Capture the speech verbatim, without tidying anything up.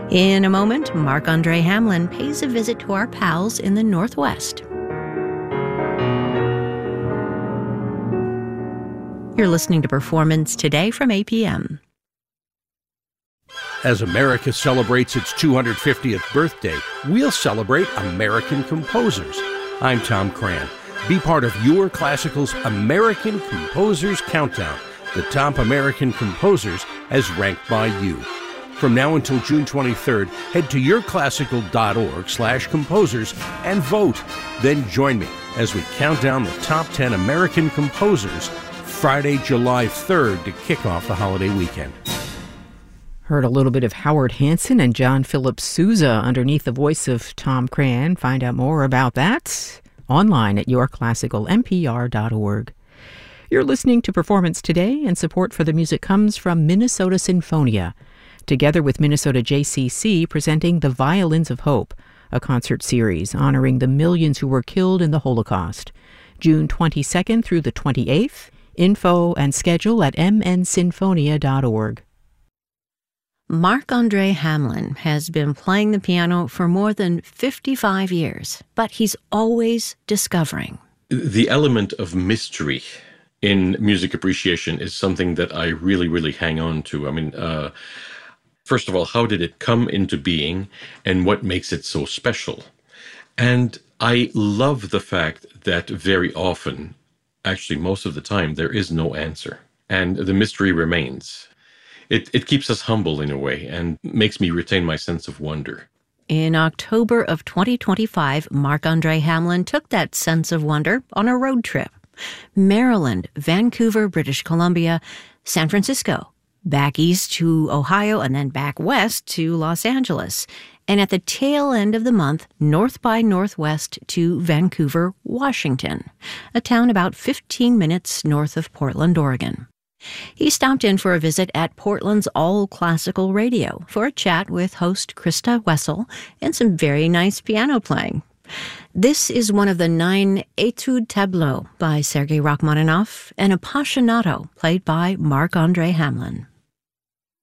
In a moment, Marc-Andre Hamlin pays a visit to our pals in the Northwest. You're listening to Performance Today from A P M. As America celebrates its two hundred fiftieth birthday, we'll celebrate American composers. I'm Tom Cran. Be part of Your Classical's American Composers Countdown, the top American composers as ranked by you. From now until June twenty-third, head to yourclassical.org slash composers and vote. Then join me as we count down the top ten American composers Friday, July third to kick off the holiday weekend. Heard a little bit of Howard Hanson and John Philip Sousa underneath the voice of Tom Cran. Find out more about that online at your classical n p r dot org. You're listening to Performance Today, and support for the music comes from Minnesota Sinfonia, together with Minnesota J C C presenting The Violins of Hope, a concert series honoring the millions who were killed in the Holocaust. June twenty-second through the twenty-eighth. Info and schedule at m n sinfonia dot org. Marc-Andre Hamlin has been playing the piano for more than fifty-five years, but he's always discovering. The element of mystery in music appreciation is something that I really, really hang on to. I mean, uh, first of all, how did it come into being and what makes it so special? And I love the fact that very often, actually most of the time, there is no answer and the mystery remains. It, it keeps us humble in a way and makes me retain my sense of wonder. In October of twenty twenty-five, Marc-Andre Hamlin took that sense of wonder on a road trip. Maryland, Vancouver, British Columbia, San Francisco, back east to Ohio, and then back west to Los Angeles. And at the tail end of the month, north by northwest to Vancouver, Washington, a town about fifteen minutes north of Portland, Oregon. He stopped in for a visit at Portland's All Classical Radio for a chat with host Krista Wessel and some very nice piano playing. This is one of the nine Etude Tableaux by Sergei Rachmaninoff, an Appassionato played by Marc-Andre Hamlin.